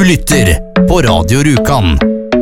Du lytter på Radio Rjukan.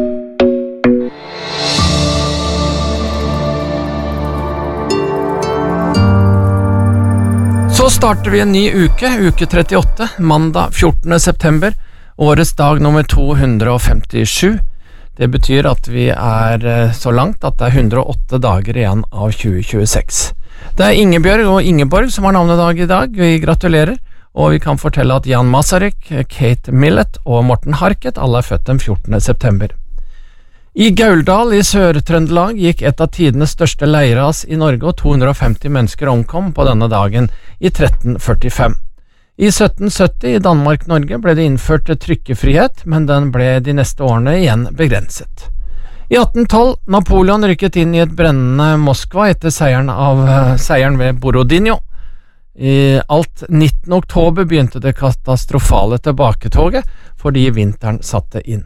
Så starter vi en ny uke 38, mandag 14. september, årets dag nummer 257. Det betyr at vi så langt at det 108 dager igjen av 2026. Det Ingebjørg og Ingeborg som har navnedag i dag, vi gratulerer, og vi kan fortelle at Jan Masaryk, Kate Millett og Morten Harket alle født den 14. september. I Gauldal i Sør-Trøndelag gikk et av tidenes største leirras i Norge, og 250 mennesker omkom på denne dagen i 1345. I 1770 i Danmark-Norge ble det innført trykkefrihet, men den ble de neste årene igjen begrenset. I 1812, Napoleon rykket inn i et brennende Moskva etter seieren ved Borodino. I alt 19. oktober begynte det katastrofale tilbaketoget fordi vinteren satte inn.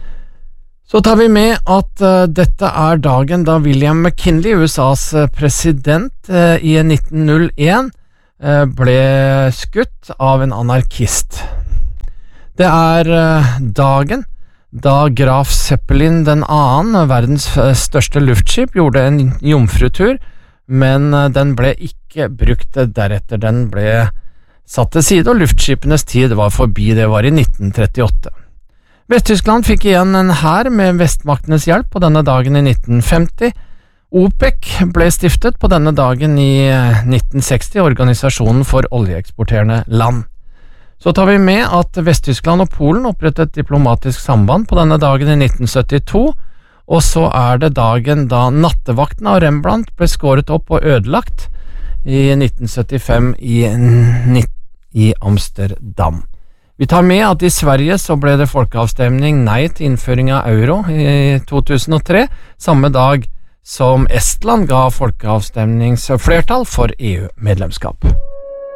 Så tar vi med at dette dagen da William McKinley, USAs president, i 1901 ble skutt av en anarkist. Det dagen da Graf Zeppelin den annen, verdens største luftskip, gjorde en jomfrutur, men den ble ikke brukt deretter. Den ble satt til side, og luftskipenes tid var forbi. Det var i 1938. Vest-Tyskland fikk igjen en hær med vestmaktenes hjelp på denne dagen i 1950. OPEC ble stiftet på denne dagen i 1960, organisasjonen for oljeeksporterende land. Så tar vi med at Vest-Tyskland og Polen opprettet diplomatisk samband på denne dagen i 1972, og så det dagen da nattevakten av Rembrandt ble skåret opp og ødelagt i 1975 i Amsterdam. Vi tar med at i Sverige så ble det folkeavstemning nei til innføring av euro i 2003, samme dag som Estland ga folkeavstemningsflertall for EU-medlemskap.